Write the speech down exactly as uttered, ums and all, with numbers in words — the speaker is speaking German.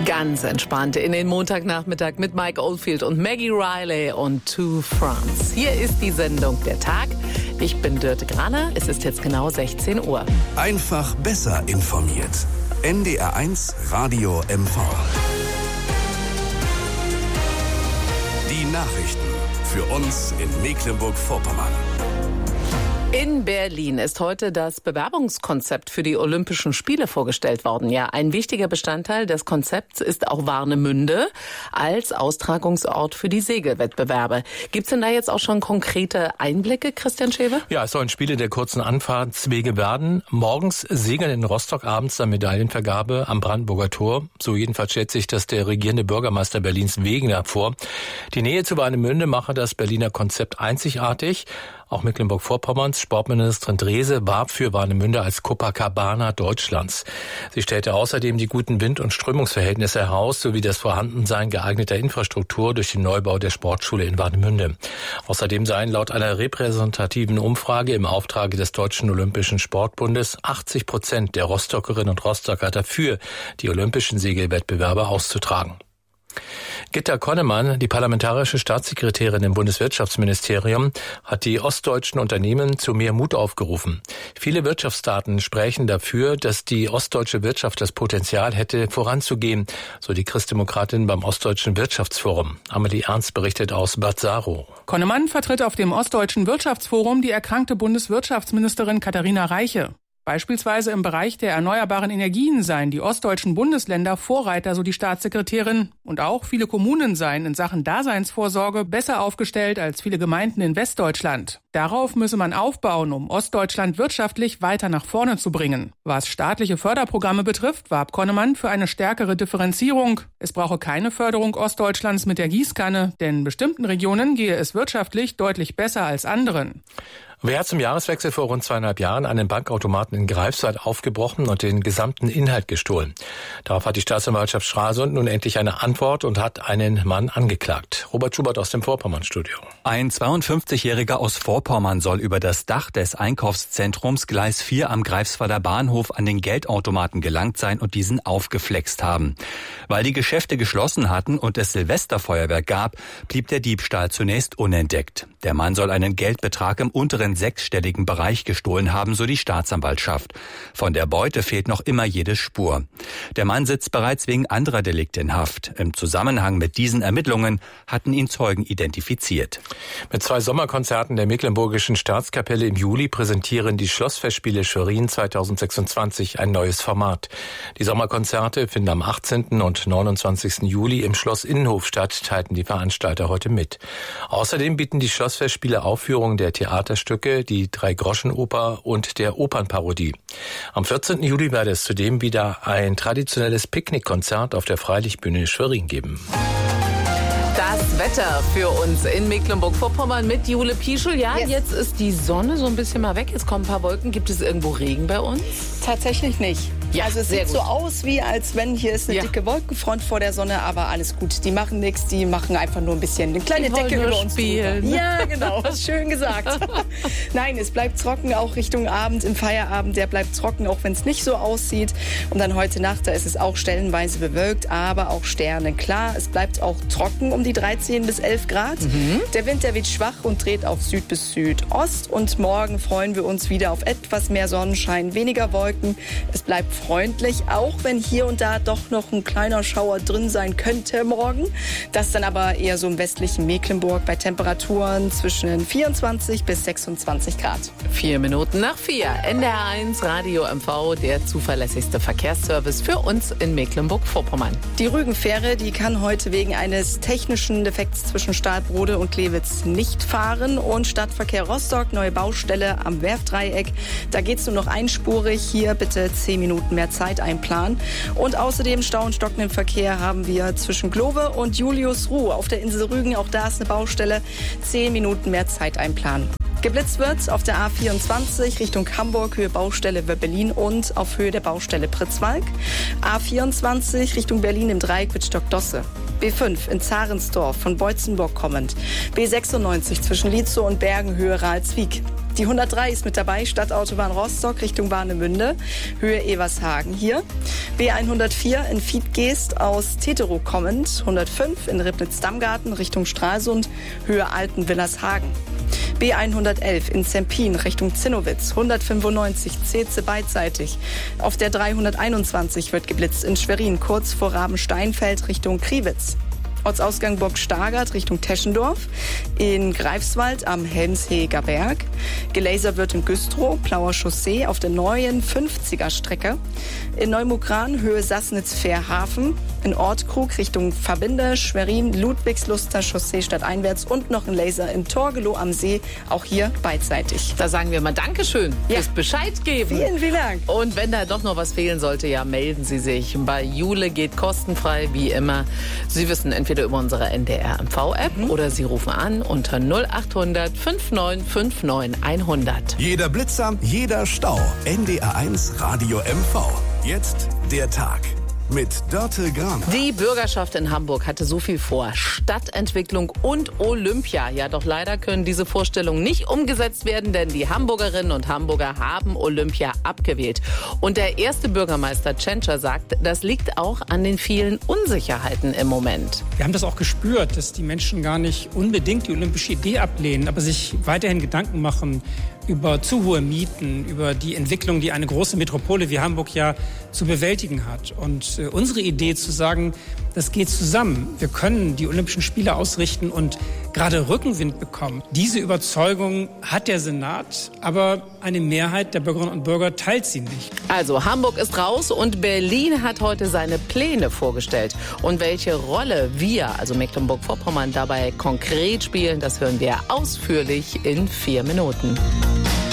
Ganz entspannt in den Montagnachmittag mit Mike Oldfield und Maggie Riley und To France. Hier ist die Sendung Der Tag. Ich bin Dörte Graner. Es ist jetzt genau sechzehn Uhr. Einfach besser informiert. N D R eins Radio M V. Die Nachrichten für uns in Mecklenburg-Vorpommern. In Berlin ist heute das Bewerbungskonzept für die Olympischen Spiele vorgestellt worden. Ja, ein wichtiger Bestandteil des Konzepts ist auch Warnemünde als Austragungsort für die Segelwettbewerbe. Gibt's denn da jetzt auch schon konkrete Einblicke, Christian Schewe? Ja, es sollen Spiele der kurzen Anfahrtswege werden. Morgens segeln in Rostock, abends dann Medaillenvergabe am Brandenburger Tor. So jedenfalls stellt sich das der regierende Bürgermeister Berlins Wegener vor. Die Nähe zu Warnemünde mache das Berliner Konzept einzigartig. Auch Mecklenburg-Vorpommerns Sportministerin Drese warb für Warnemünde als Copacabana Deutschlands. Sie stellte außerdem die guten Wind- und Strömungsverhältnisse heraus, sowie das Vorhandensein geeigneter Infrastruktur durch den Neubau der Sportschule in Warnemünde. Außerdem seien laut einer repräsentativen Umfrage im Auftrage des Deutschen Olympischen Sportbundes achtzig Prozent der Rostockerinnen und Rostocker dafür, die olympischen Segelwettbewerbe auszutragen. Gitta Konnemann, die parlamentarische Staatssekretärin im Bundeswirtschaftsministerium, hat die ostdeutschen Unternehmen zu mehr Mut aufgerufen. Viele Wirtschaftsdaten sprechen dafür, dass die ostdeutsche Wirtschaft das Potenzial hätte, voranzugehen, so die Christdemokratin beim Ostdeutschen Wirtschaftsforum. Amelie Ernst berichtet aus Bad Saro. Konnemann vertritt auf dem Ostdeutschen Wirtschaftsforum die erkrankte Bundeswirtschaftsministerin Katharina Reiche. Beispielsweise im Bereich der erneuerbaren Energien seien die ostdeutschen Bundesländer Vorreiter, so die Staatssekretärin. Und auch viele Kommunen seien in Sachen Daseinsvorsorge besser aufgestellt als viele Gemeinden in Westdeutschland. Darauf müsse man aufbauen, um Ostdeutschland wirtschaftlich weiter nach vorne zu bringen. Was staatliche Förderprogramme betrifft, warb Konnemann für eine stärkere Differenzierung. Es brauche keine Förderung Ostdeutschlands mit der Gießkanne, denn bestimmten Regionen gehe es wirtschaftlich deutlich besser als anderen. Wer hat zum Jahreswechsel vor rund zweieinhalb Jahren einen Bankautomaten in Greifswald aufgebrochen und den gesamten Inhalt gestohlen? Darauf hat die Staatsanwaltschaft Stralsund nun endlich eine Antwort und hat einen Mann angeklagt. Robert Schubert aus dem Vorpommern-Studio. Ein zweiundfünfzigjähriger aus Vorpommern soll über das Dach des Einkaufszentrums Gleis vier am Greifswalder Bahnhof an den Geldautomaten gelangt sein und diesen aufgeflext haben. Weil die Geschäfte geschlossen hatten und es Silvesterfeuerwerk gab, blieb der Diebstahl zunächst unentdeckt. Der Mann soll einen Geldbetrag im unteren sechsstelligen Bereich gestohlen haben, so die Staatsanwaltschaft. Von der Beute fehlt noch immer jede Spur. Der Mann sitzt bereits wegen anderer Delikte in Haft. Im Zusammenhang mit diesen Ermittlungen hatten ihn Zeugen identifiziert. Mit zwei Sommerkonzerten der Mecklenburgischen Staatskapelle im Juli präsentieren die Schlossfestspiele Schwerin zweitausendsechsundzwanzig ein neues Format. Die Sommerkonzerte finden am achtzehnten und neunundzwanzigsten Juli im Schloss Innenhof statt, teilten die Veranstalter heute mit. Außerdem bieten die Schlossfestspiele Aufführungen der Theaterstücke, die Drei-Groschen-Oper und der Opernparodie. Am vierzehnten Juli werde es zudem wieder ein traditionelles Picknickkonzert auf der Freilichtbühne Schwerin geben. Das Wetter für uns in Mecklenburg-Vorpommern mit Jule Pieschel. Ja, yes. Jetzt ist die Sonne so ein bisschen mal weg. Es kommen ein paar Wolken. Gibt es irgendwo Regen bei uns? Tatsächlich nicht. Ja, also es sieht gut. So aus, wie als wenn hier ist eine ja. dicke Wolkenfront vor der Sonne, aber alles gut. Die machen nichts, die machen einfach nur ein bisschen eine kleine die Decke über uns spielen. Drüber. Ja, genau, schön gesagt. Nein, es bleibt trocken, auch Richtung Abend, im Feierabend, der bleibt trocken, auch wenn es nicht so aussieht. Und dann heute Nacht, da ist es auch stellenweise bewölkt, aber auch Sterne. Klar, es bleibt auch trocken um die dreizehn bis elf Grad. Mhm. Der Wind, der wird schwach und dreht auf Süd bis Südost. Und morgen freuen wir uns wieder auf etwas mehr Sonnenschein, weniger Wolken. Es bleibt freundlich, auch wenn hier und da doch noch ein kleiner Schauer drin sein könnte morgen. Das dann aber eher so im westlichen Mecklenburg bei Temperaturen zwischen vierundzwanzig bis sechsundzwanzig Grad. Vier Minuten nach vier. N D R eins Radio M V, der zuverlässigste Verkehrsservice für uns in Mecklenburg-Vorpommern. Die Rügenfähre, die kann heute wegen eines technischen Defekts zwischen Stahlbrode und Klewitz nicht fahren. Und Stadtverkehr Rostock, neue Baustelle am Werftdreieck. Da geht es nur noch einspurig. Hier bitte zehn Minuten mehr Zeit einplanen. Und außerdem Stau und stockenden Verkehr haben wir zwischen Glove und Juliusruh auf der Insel Rügen. Auch da ist eine Baustelle. Zehn Minuten mehr Zeit einplanen. Geblitzt wird auf der A vierundzwanzig Richtung Hamburg, Höhe Baustelle Wöbbelin und auf Höhe der Baustelle Pritzwalk. A vierundzwanzig Richtung Berlin im Dreieck Wittstock-Dosse. B fünf in Zarensdorf von Beutzenburg kommend. B sechsundneunzig zwischen Lietzow und Bergen, Höhe Ralswiek. Die hundertdrei ist mit dabei, Stadtautobahn Rostock Richtung Warnemünde, Höhe Evershagen hier. B hundertvier in Fiedgeest aus Teterow kommend, hundertfünf in Ribnitz-Dammgarten Richtung Stralsund, Höhe Altenwillershagen. B hundertelf in Zempin Richtung Zinnowitz, hundertfünfundneunzig Zeetze beidseitig. Auf der dreihunderteinundzwanzig wird geblitzt in Schwerin, kurz vor Rabensteinfeld Richtung Kriwitz. Ortsausgang Burg-Stargard Richtung Teschendorf, in Greifswald am Helmsheger Berg. Gelasert wird in Güstrow, Plauer Chaussee auf der neuen fünfziger Strecke. In Neumukran Höhe Sassnitz-Fährhafen. In Ortkrug Richtung Verbinde, Schwerin, Ludwigsluster Chaussee stadteinwärts und noch ein Laser in Torgelow am See, auch hier beidseitig. Da sagen wir mal Dankeschön Ja. fürs Bescheid geben. Vielen, vielen Dank. Und wenn da doch noch was fehlen sollte, ja, melden Sie sich. Bei Jule geht kostenfrei, wie immer. Sie wissen entweder über unsere N D R M V-App mhm. oder Sie rufen an unter null achthundert fünfundneunzig fünfundneunzig hundert. Jeder Blitzer, jeder Stau. N D R eins Radio M V. Jetzt der Tag. Mit Dörte Graner. Die Bürgerschaft in Hamburg hatte so viel vor. Stadtentwicklung und Olympia. Ja, doch leider können diese Vorstellungen nicht umgesetzt werden, denn die Hamburgerinnen und Hamburger haben Olympia abgewählt. Und der erste Bürgermeister Tschentscher sagt, das liegt auch an den vielen Unsicherheiten im Moment. Wir haben das auch gespürt, dass die Menschen gar nicht unbedingt die olympische Idee ablehnen, aber sich weiterhin Gedanken machen über zu hohe Mieten, über die Entwicklung, die eine große Metropole wie Hamburg ja zu bewältigen hat. Und äh, unsere Idee zu sagen, das geht zusammen. Wir können die Olympischen Spiele ausrichten und gerade Rückenwind bekommen. Diese Überzeugung hat der Senat, aber eine Mehrheit der Bürgerinnen und Bürger teilt sie nicht. Also Hamburg ist raus und Berlin hat heute seine Pläne vorgestellt. Und welche Rolle wir, also Mecklenburg-Vorpommern, dabei konkret spielen, das hören wir ausführlich in vier Minuten.